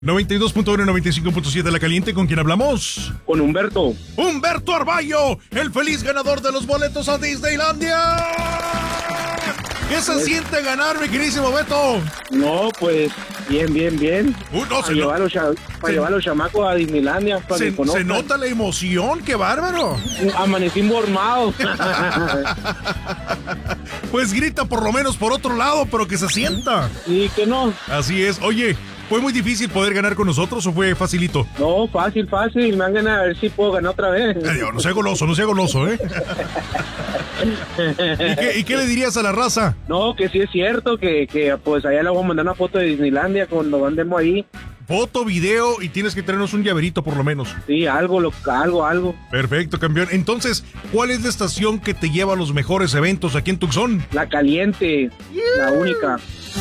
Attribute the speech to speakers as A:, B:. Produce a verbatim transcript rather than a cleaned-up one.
A: noventa y dos punto uno y noventa y cinco punto siete La Caliente, ¿con quién hablamos?
B: Con Humberto.
A: Humberto Arballo, el feliz ganador de los boletos a Disneylandia. ¿Qué se pues, siente ganar, mi queridísimo Beto?
B: No, pues, bien, bien, bien.
A: Uh, no,
B: para llevar, los, para se, llevar los chamacos a Disneylandia. Para
A: se,
B: que
A: se nota la emoción, qué bárbaro.
B: Amanecí informado.
A: Pues grita por lo menos por otro lado, pero que se sienta.
B: Y que no.
A: Así es. Oye, ¿fue muy difícil poder ganar con nosotros o fue facilito?
B: No, fácil, fácil. Me han ganado, a ver si puedo ganar otra vez.
A: Ay, no sea goloso, no sea goloso, ¿eh? ¿Y, qué, ¿Y qué le dirías a la raza?
B: No, que sí es cierto, que, que pues allá le voy a mandar una foto de Disneylandia cuando andemos ahí.
A: Foto, video y tienes que traernos un llaverito por lo menos.
B: Sí, algo, lo, algo, algo.
A: Perfecto, campeón. Entonces, ¿cuál es la estación que te lleva a los mejores eventos aquí en Tucson?
B: La Caliente, yeah. La única.